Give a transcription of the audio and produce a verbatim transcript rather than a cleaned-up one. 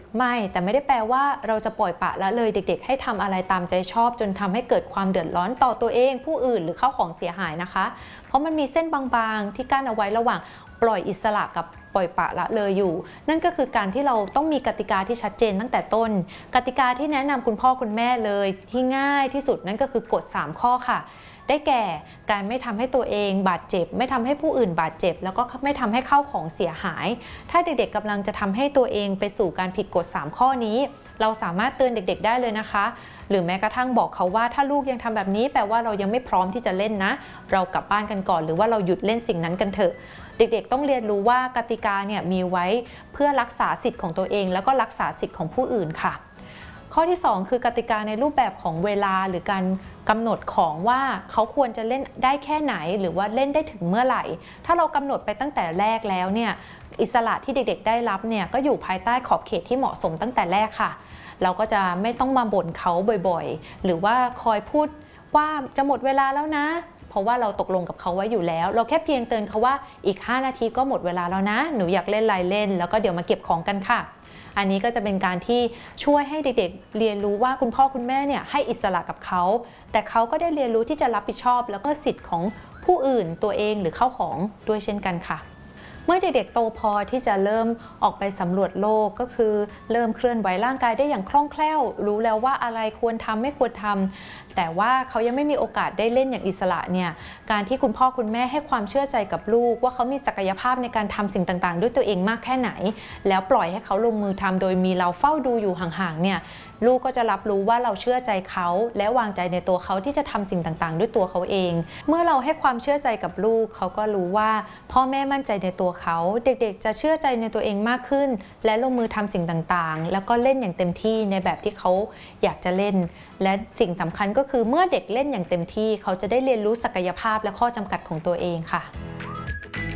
ไม่แต่ไม่ได้แปลว่าเราจะปล่อยปละละเลยเด็กๆให้ทำอะไรตามใจชอบจนทำให้เกิดความเดือดร้อนต่อตัวเองผู้อื่นหรือเข้าของเสียหายนะคะเพราะมันมีเส้นบางๆที่กั้นเอาไว้ระหว่างปล่อยอิสระกับปล่อยปละละเลยอยู่นั่นก็คือการที่เราต้องมีกติกาที่ชัดเจนตั้งแต่ต้นกติกาที่แนะนำคุณพ่อคุณแม่เลยที่ง่ายที่สุดนั่นก็คือกฎสามข้อค่ะได้แก่การไม่ทำให้ตัวเองบาดเจ็บไม่ทำให้ผู้อื่นบาดเจ็บแล้วก็ไม่ทำให้เข้าของเสียหายถ้าเด็กๆกำลังจะทำให้ตัวเองไปสู่การผิดกฎสามข้อนี้เราสามารถเตือนเด็กๆได้เลยนะคะหรือแม้กระทั่งบอกเขาว่าถ้าลูกยังทำแบบนี้แปลว่าเรายังไม่พร้อมที่จะเล่นนะเรากลับบ้านกันก่อนหรือว่าเราหยุดเล่นสิ่งนั้นกันเถอะเด็กๆต้องเรียนรู้ว่ากติกาเนี่ยมีไว้เพื่อรักษาสิทธิ์ของตัวเองแล้วก็รักษาสิทธิ์ของผู้อื่นค่ะข้อที่สองคือกติกาในรูปแบบของเวลาหรือการกำหนดของว่าเขาควรจะเล่นได้แค่ไหนหรือว่าเล่นได้ถึงเมื่อไหร่ถ้าเรากำหนดไปตั้งแต่แรกแล้วเนี่ยอิสระที่เด็กๆได้รับเนี่ยก็อยู่ภายใต้ขอบเขตที่เหมาะสมตั้งแต่แรกค่ะเราก็จะไม่ต้องมาบ่นเขาบ่อยๆหรือว่าคอยพูดว่าจะหมดเวลาแล้วนะเพราะว่าเราตกลงกับเขาไว้อยู่แล้วเราแค่เพียงเตือนเขาว่าอีกห้านาทีก็หมดเวลาแล้วนะหนูอยากเล่นอะไรเล่นแล้วก็เดี๋ยวมาเก็บของกันค่ะอันนี้ก็จะเป็นการที่ช่วยให้เด็กๆเรียนรู้ว่าคุณพ่อคุณแม่เนี่ยให้อิสระกับเขาแต่เขาก็ได้เรียนรู้ที่จะรับผิดชอบแล้วก็สิทธิ์ของผู้อื่นตัวเองหรือเข้าของด้วยเช่นกันค่ะเมื่อเด็กๆโตพอที่จะเริ่มออกไปสำรวจโลกก็คือเริ่มเคลื่อนไหวร่างกายได้อย่างคล่องแคล่วรู้แล้วว่าอะไรควรทำไม่ควรทำแต่ว่าเขายังไม่มีโอกาสได้เล่นอย่างอิสระเนี่ยการที่คุณพ่อคุณแม่ให้ความเชื่อใจกับลูกว่าเขามีศักยภาพในการทำสิ่งต่างๆด้วยตัวเองมากแค่ไหนแล้วปล่อยให้เขาลงมือทำโดยมีเราเฝ้าดูอยู่ห่างๆเนี่ยลูกก็จะรับรู้ว่าเราเชื่อใจเขาและวางใจในตัวเขาที่จะทำสิ่งต่างๆด้วยตัวเขาเองเมื่อเราให้ความเชื่อใจกับลูกเขาก็รู้ว่าพ่อแม่มั่นใจในตัวเขาเด็กๆจะเชื่อใจในตัวเองมากขึ้นและลงมือทำสิ่งต่างๆแล้วก็เล่นอย่างเต็มที่ในแบบที่เขาอยากจะเล่นและสิ่งสำคัญก็คือเมื่อเด็กเล่นอย่างเต็มที่เขาจะได้เรียนรู้ศักยภาพและข้อจำกัดของตัวเองค่ะ